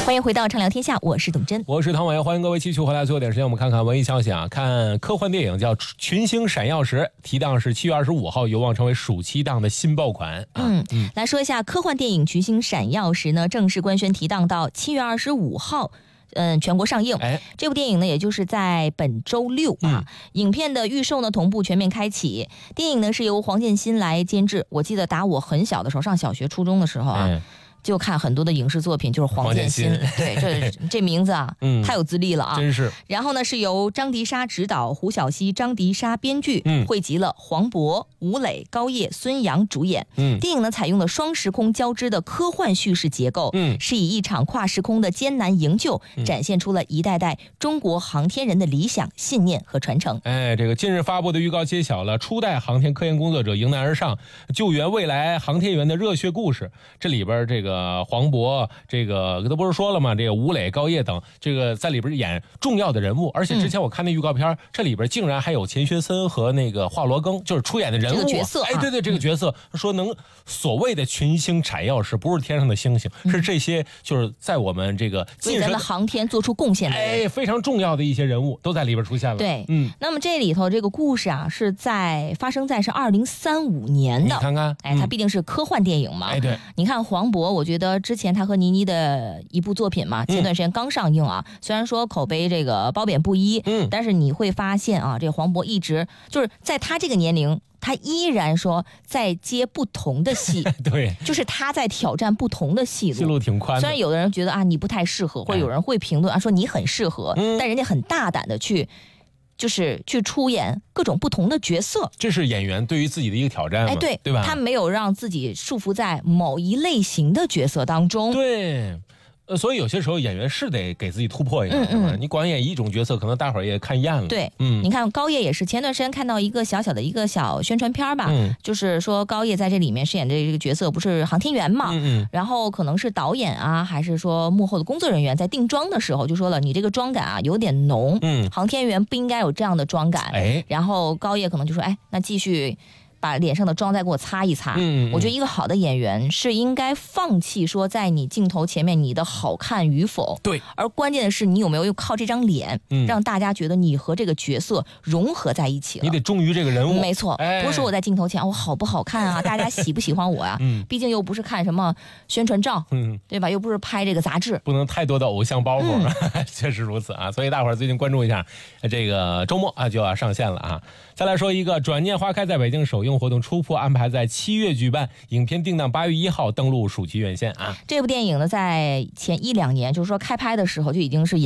欢迎回到畅聊天下，我是董真， 我是唐伟，欢迎各位继续回来。最后点时间，我们看看文艺消息啊。看科幻电影叫《群星闪耀时》，提档是7月25号，有望成为暑期档的新爆款。 来说一下科幻电影《群星闪耀时》呢，正式官宣提档到7月25号。全国上映。这部电影呢，也就是在本周六啊，影片的预售呢同步全面开启。电影呢是由黄建新来监制。我记得打我很小的时候，上小学、初中的时候啊。就看很多的影视作品，就是黄建新，对，这名字啊，太有资历了啊， 真是。 然后呢，是由张迪沙执导，胡晓熙、张迪沙编剧，汇集了黄渤、吴磊、高叶、孙杨主演。电影呢采用了双时空交织的科幻叙事结构，是以一场跨时空的艰难营救，展现出了一代代中国航天人的理想、信念和传承。 这个近日发布的预告揭晓了初代航天科研工作者迎难而上，救援未来航天员的热血故事。这里边这个黄渤，这个都不是说了吗？这个吴磊、高叶等，这个在里边演重要的人物。而且之前我看那预告片，这里边竟然还有钱学森和那个华罗庚，就是出演的人物这个角色。 对，这个角色说能所谓的群星闪耀时，不是天上的星星，是这些就是在我们这个为咱们航天做出贡献的人， 非常重要的一些人物都在里边出现了。 对，那么这里头这个故事啊，是发生在2035年的。 你看看， 它毕竟是科幻电影嘛。 对， 你看黄渤，我觉得之前他和倪妮的一部作品嘛，前段时间刚上映啊，虽然说口碑这个褒贬不一，但是你会发现啊，这个黄渤一直就是在他这个年龄，他依然说在接不同的戏， 对， 就是他在挑战不同的戏路挺宽的。 虽然有的人觉得啊你不太适合，或者有人会评论啊说你很适合，但人家很大胆的去出演各种不同的角色， 这是演员对于自己的一个挑战嘛，对吧？ 他没有让自己束缚在某一类型的角色当中。 对。所以有些时候演员是得给自己突破一下，你光演一种角色，可能大伙儿也看厌了。 对，你看高叶也是，前段时间看到一个小宣传片吧，就是说高叶在这里面饰演的这个角色不是航天员嘛，然后可能是导演啊，还是说幕后的工作人员在定妆的时候就说了，你这个妆感啊有点浓，航天员不应该有这样的妆感，然后高叶可能就说，那继续把脸上的妆再给我擦一擦。我觉得一个好的演员是应该放弃说在你镜头前面你的好看与否， 对， 而关键的是你有没有靠这张脸，让大家觉得你和这个角色融合在一起了。 你得忠于这个人物， 没错，不是说我在镜头前我好不好看啊，大家喜不喜欢我啊？毕竟又不是看什么宣传照，对吧？又不是拍这个杂志， 不能太多的偶像包袱，确实如此啊。所以大伙儿最近关注一下，这个周末啊就要上线了啊。再来说一个转念花开在北京首映活动初铺安排在7月举办，影片定档8月1号登陆暑期院线啊。 这部电影呢，在前1-2年，就是说开拍的时候就已经是